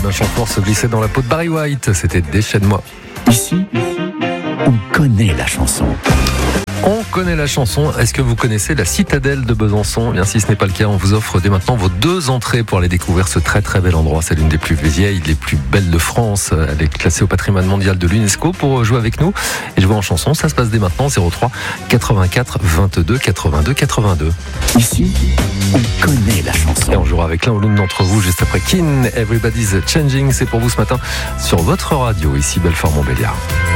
d'un chanteur se glisser dans la peau de Barry White. C'était Déchaîne-moi. Ici, on connaît la chanson. On connaît la chanson. Est-ce que vous connaissez la citadelle de Besançon ? Bien, si ce n'est pas le cas, on vous offre dès maintenant vos 2 entrées pour aller découvrir ce très très bel endroit. C'est l'une des plus vieilles, les plus belles de France. Elle est classée au patrimoine mondial de l'UNESCO. Pour jouer avec nous et jouer en chanson, ça se passe dès maintenant. 03 84 22 82 82. Ici, on connaît la chanson. Et on jouera avec l'un ou l'une d'entre vous juste après Keane. Everybody's Changing. C'est pour vous ce matin sur votre radio. Ici Belfort Montbéliard.